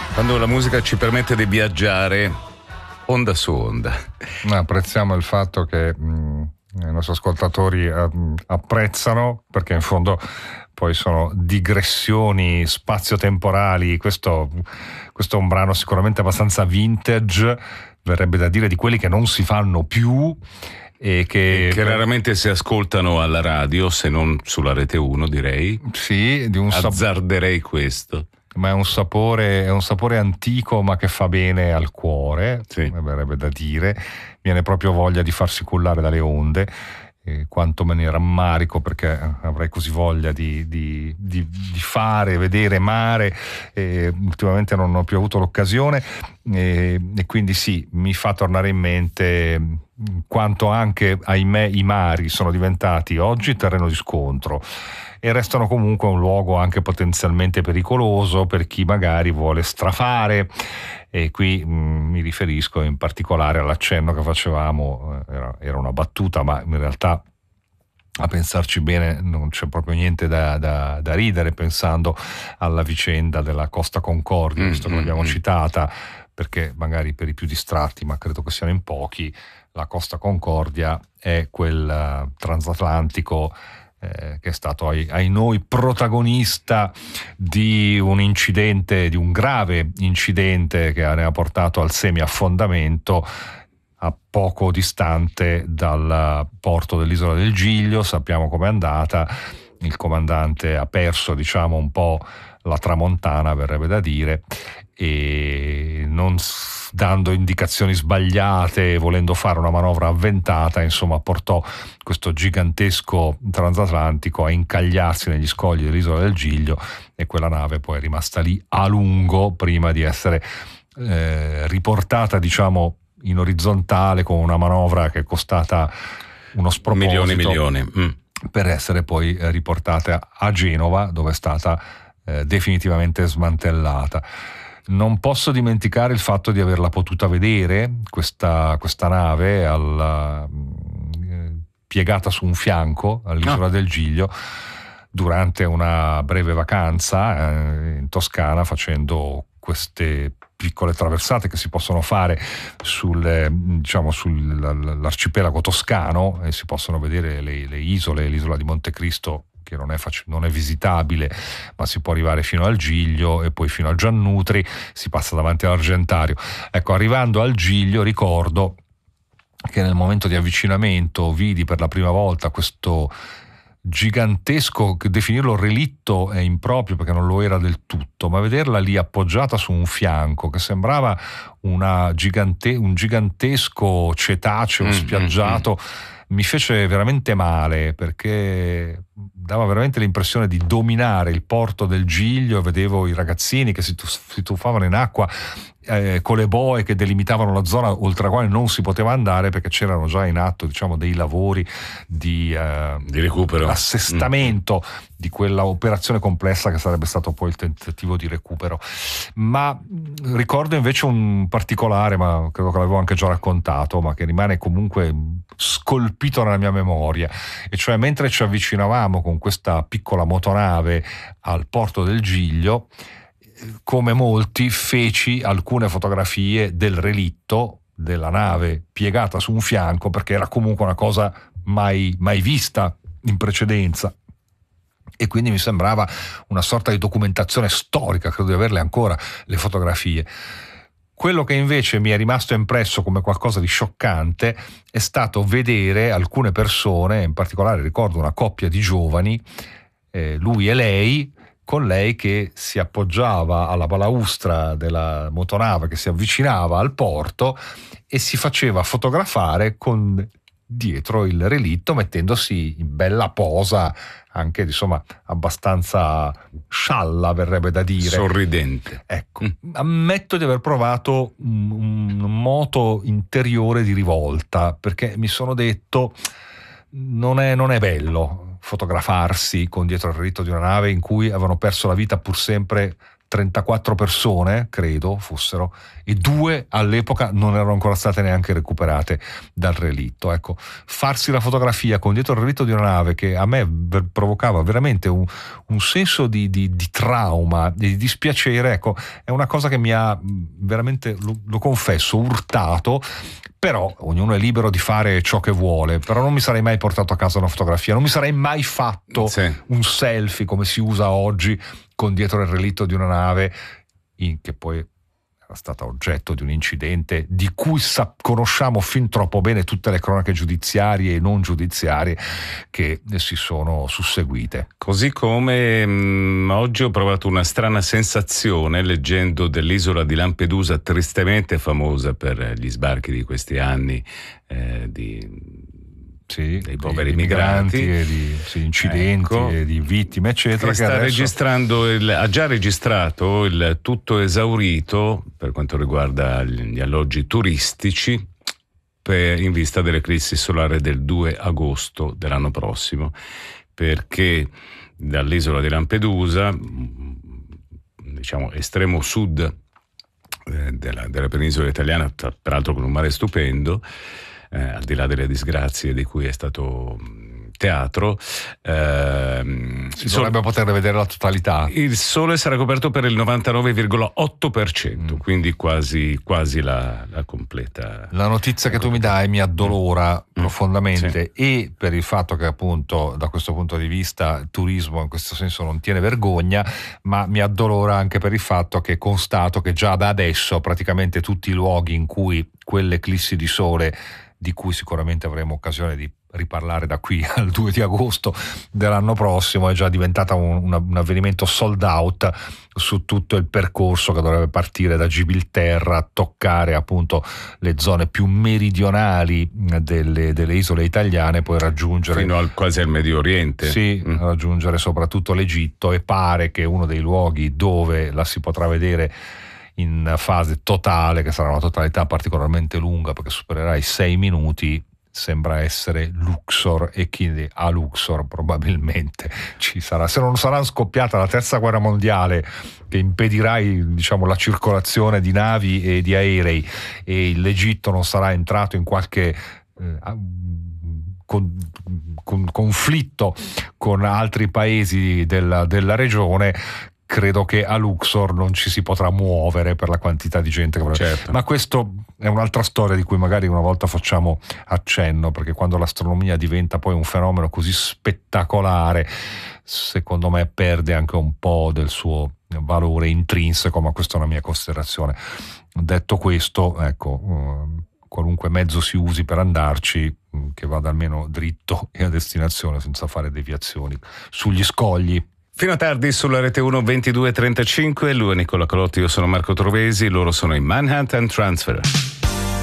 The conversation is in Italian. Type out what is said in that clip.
Quando la musica ci permette di viaggiare onda su onda. Apprezziamo il fatto che i nostri ascoltatori apprezzano, perché in fondo poi sono digressioni spazio-temporali. Questo è un brano sicuramente abbastanza vintage, verrebbe da dire di quelli che non si fanno più e che raramente si ascoltano alla radio, se non sulla Rete 1, direi. Sì, azzarderei questo. Ma è un sapore antico, ma che fa bene al cuore, sì. Verrebbe da dire. Viene proprio voglia di farsi cullare dalle onde, quanto me ne rammarico, perché avrei così voglia di fare, vedere mare, ultimamente non ho più avuto l'occasione, e quindi sì, mi fa tornare in mente quanto anche, ahimè, i mari sono diventati oggi terreno di scontro e restano comunque un luogo anche potenzialmente pericoloso per chi magari vuole strafare. E qui mi riferisco in particolare all'accenno che facevamo, era una battuta, ma in realtà a pensarci bene non c'è proprio niente da ridere, pensando alla vicenda della Costa Concordia, visto che l'abbiamo citata, perché magari per i più distratti, ma credo che siano in pochi, la Costa Concordia è quel transatlantico che è stato ai noi protagonista di un incidente, di un grave incidente che ne ha portato al semi-affondamento a poco distante dal porto dell'isola del Giglio. Sappiamo com'è andata, il comandante ha perso, diciamo, un po' la tramontana, verrebbe da dire, e non dando indicazioni sbagliate, volendo fare una manovra avventata, insomma portò questo gigantesco transatlantico a incagliarsi negli scogli dell'isola del Giglio, e quella nave poi è rimasta lì a lungo prima di essere riportata, diciamo, in orizzontale con una manovra che è costata uno sproposito, milioni. Per essere poi riportata a Genova, dove è stata definitivamente smantellata. Non posso dimenticare il fatto di averla potuta vedere, questa nave piegata su un fianco all'isola del Giglio durante una breve vacanza in Toscana, facendo queste piccole traversate che si possono fare sull'arcipelago toscano, e si possono vedere le isole, l'isola di Montecristo, che non è visitabile, ma si può arrivare fino al Giglio e poi fino a Giannutri, si passa davanti all'Argentario. Ecco, arrivando al Giglio ricordo che nel momento di avvicinamento vidi per la prima volta questo gigantesco, che definirlo relitto è improprio perché non lo era del tutto, ma vederla lì appoggiata su un fianco che sembrava un gigantesco cetaceo spiaggiato, mi fece veramente male, perché dava veramente l'impressione di dominare il porto del Giglio. Vedevo i ragazzini che si tuffavano in acqua con le boe che delimitavano la zona oltre la quale non si poteva andare, perché c'erano già in atto, diciamo, dei lavori di recupero, assestamento di quella operazione complessa che sarebbe stato poi il tentativo di recupero. Ma ricordo invece un particolare, ma credo che l'avevo anche già raccontato, ma che rimane comunque scolpito nella mia memoria, e cioè mentre ci avvicinavamo con questa piccola motonave al porto del Giglio, come molti feci alcune fotografie del relitto della nave piegata su un fianco, perché era comunque una cosa mai vista in precedenza, e quindi mi sembrava una sorta di documentazione storica. Credo di averle ancora le fotografie. Quello che invece mi è rimasto impresso come qualcosa di scioccante è stato vedere alcune persone, in particolare ricordo una coppia di giovani, lui e lei, con lei che si appoggiava alla balaustra della motonave che si avvicinava al porto e si faceva fotografare con dietro il relitto, mettendosi in bella posa, anche insomma abbastanza scialla, verrebbe da dire, sorridente. Ecco, ammetto di aver provato un moto interiore di rivolta, perché mi sono detto non è bello fotografarsi con dietro il relitto di una nave in cui avevano perso la vita pur sempre 34 persone, credo fossero, e 2 all'epoca non erano ancora state neanche recuperate dal relitto. Ecco, farsi la fotografia con dietro il relitto di una nave, che a me provocava veramente un senso di trauma, di dispiacere, ecco, è una cosa che mi ha veramente, lo confesso, urtato. Però ognuno è libero di fare ciò che vuole, però non mi sarei mai portato a casa una fotografia, non mi sarei mai fatto un selfie come si usa oggi con dietro il relitto di una nave che poi era stata oggetto di un incidente di cui conosciamo fin troppo bene tutte le cronache giudiziarie e non giudiziarie che si sono susseguite. Così come oggi ho provato una strana sensazione leggendo dell'isola di Lampedusa, tristemente famosa per gli sbarchi di questi anni dei poveri migranti e di incidenti, ecco, e di vittime, eccetera. Che ha già registrato il tutto esaurito per quanto riguarda gli alloggi turistici in vista dell'eclissi solare del 2 agosto dell'anno prossimo, perché dall'isola di Lampedusa, diciamo estremo sud della penisola italiana, peraltro con un mare stupendo, al di là delle disgrazie di cui è stato teatro, si dovrebbe poter vedere la totalità. Il sole sarà coperto per il 99,8%, quindi quasi la completa. La notizia che tu mi dai mi addolora profondamente, sì. E per il fatto che appunto da questo punto di vista il turismo in questo senso non tiene vergogna, ma mi addolora anche per il fatto che constato che già da adesso praticamente tutti i luoghi in cui quell'eclissi di sole, di cui sicuramente avremo occasione di riparlare da qui al 2 di agosto dell'anno prossimo, è già diventata un avvenimento sold out su tutto il percorso che dovrebbe partire da Gibilterra, toccare appunto le zone più meridionali delle isole italiane, poi raggiungere fino quasi al Medio Oriente, raggiungere soprattutto l'Egitto, e pare che uno dei luoghi dove la si potrà vedere in fase totale, che sarà una totalità particolarmente lunga perché supererà i 6 minuti, sembra essere Luxor, e quindi a Luxor probabilmente ci sarà, se non sarà scoppiata la terza guerra mondiale che impedirà la circolazione di navi e di aerei, e l'Egitto non sarà entrato in qualche conflitto con altri paesi della regione, credo che a Luxor non ci si potrà muovere per la quantità di gente che certo. Ma questo è un'altra storia di cui magari una volta facciamo accenno, perché quando l'astronomia diventa poi un fenomeno così spettacolare, secondo me perde anche un po' del suo valore intrinseco, ma questa è una mia considerazione. Detto questo, ecco, qualunque mezzo si usi per andarci, che vada almeno dritto e a destinazione senza fare deviazioni sugli scogli. Fino a tardi sulla Rete 1 22:35, lui è Nicola Colotti, io sono Marco Trovesi, loro sono i Manhattan Transfer.